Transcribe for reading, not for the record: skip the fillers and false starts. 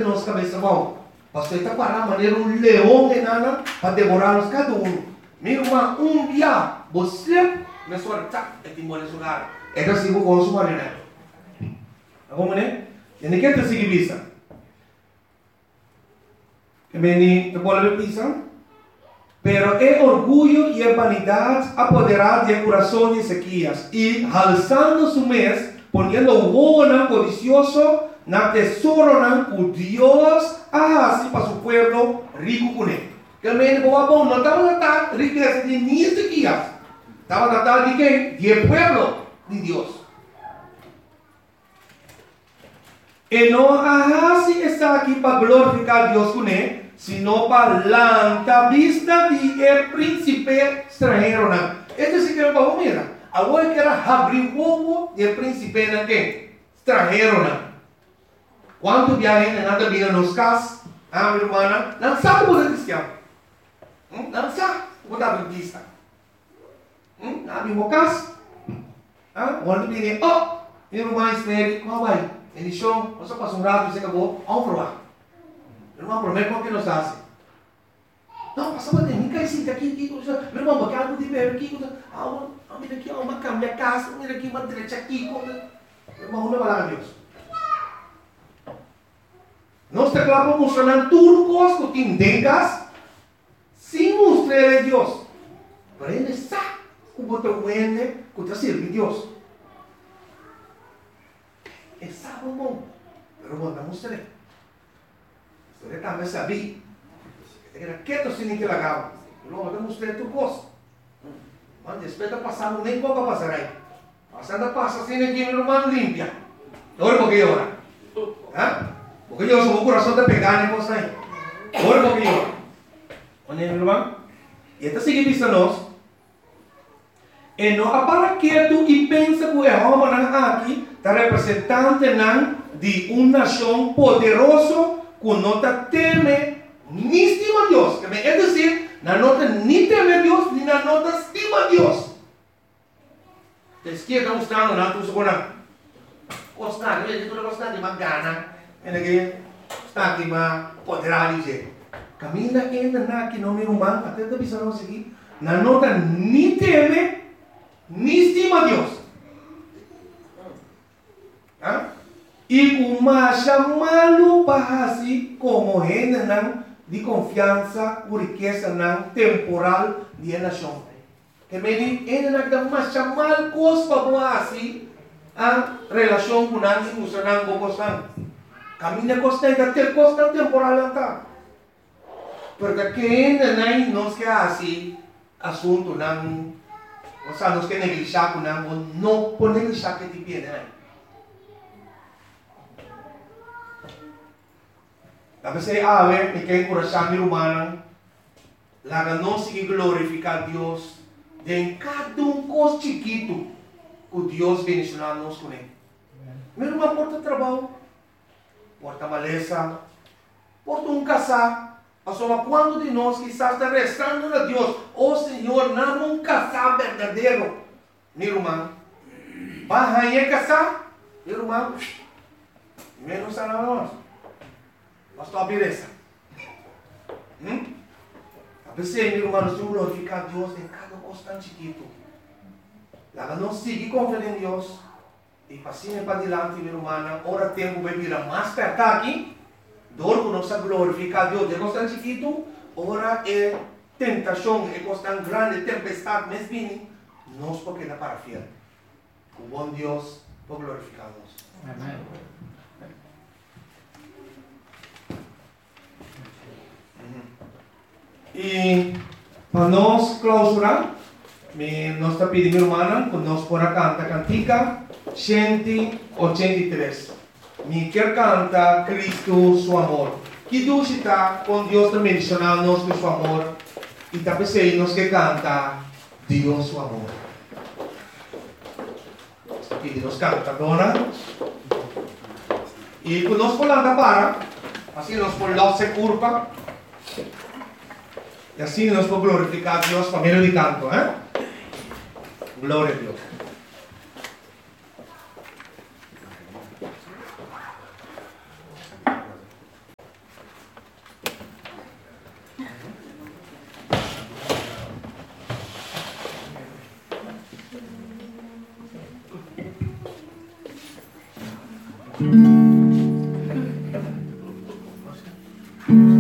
nossa cabeça, bom, pastor está para a maneira um leão enana para devorar-nos cada um. Meu irmão, um dia, você, me sua tá, é timor de lugar. É que assim, vou consumar, né? Vamos, né? E ninguém está seguindo isso. Que me te pode ver isso? Pero é orgulho e vanidade apoderado do coração de Ezequias e, alçando su mês, ponendo o bono codicioso na tesouro que Deus assim para seu povo rico com ele. Que ele não estava tratando riqueza de Ezequias, estava tratando de quem? De povo de Deus. E não assim está aqui para glorificar Deus com ele, sino para la vista de el príncipe extranjero. Este sí que es para mira. Agora que era abrir o ovo de príncipe extranjero. Quanto viagem nada vira nos casas, minha irmã, não sabe o que é cristiano. Não sabe o que é adventista. Não abrir o casa. Quando vem, minha irmã espere, qual vai? Ele chão, você passa rato e você acabou, vamos provar. Irmão, prometo como que nos faz. Não, passava de mim, cai sim, aqui, meu irmão, porque algo de ver aqui, mira aqui, uma cama, casa, mira aqui, uma direita aqui, meu irmão, não vai lá, Deus. Nós te clavamos mostrando tudo costo que tengas, sem mostrar a Deus. Para ele sabe como te vende, como te sirve Deus. É sabe, irmão, pero vou mostrar. Você também sabia. Você era quieto sem que lagava. Não, eu mostrei tu gosto. Mas depois de passar, nem pouco passar aí. Passando passa assim que meu irmão limpia. Olha porque ora. Porque eu sou o coração de pegar nem coisa aí. Olha porque ora. Olha meu irmão. E até seguir vista nós. E não para quieto e pensa que o Jeová aqui está representante de uma nação poderosa que não teme nem estima Deus. É dizer, não nem teme Deus, nem não estima Deus. A esquerda está mostrando, não estou segurando. Gostar, ele está gostando de uma gana. Ele está aqui, mas poderá dizer. Caminha ainda aqui no meu humano, até está pensando aqui. Não nem teme, nem estima Deus. E uma chamá-lo para assim como gente de confiança, por riqueza temporal de nação. Que me diz, ele não dá uma chamar coisa para assim a relação com a emocional com coisa. Caminha coisa que ter coisa temporal tá. Porque quem não quer assim assunto não, ou seja, não quer negligenciar com não pode negligenciar que te pede. Tapi saya awet, mikir coração humano, lá não se glorificar Deus, de cada coisa chiquito, que Deus bendicionar nos com ele. Meu irmão, porta trabalho, porta maleza, porta casar. Mas quando de nós que está restando a Deus, Senhor, não casar verdadeiro, meu irmão, vai casar, meu irmão, menos a nós. Pastor, a beleza. A pessoa, meu irmão, nós temos que glorificar Deus em cada coisa chiquito. Lá não seguir confiando em Deus. E passinho para diante, meu irmão, ora tempo vai virar mais perto aqui. Dor que nós glorificar Deus de coisa chiquito, ora é tentação, é coisa grande, tempestade, mas bem, nós porque não para fiel. O bom Deus por glorificar-nos. Amém. E para nós clausurar, nós está pedindo, irmã, que nós podemos cantar cantica 183. Me quer cantar Cristo, seu amor. Que Deus está com Deus também mencionando com seu amor. E também sei nós que canta Deus, seu amor. Aqui nós canta, dona. E quando nós falamos para, assim nós podemos se curva. E assim nós podemos glorificar a Deus para meio de canto, Glória a Deus. Amén.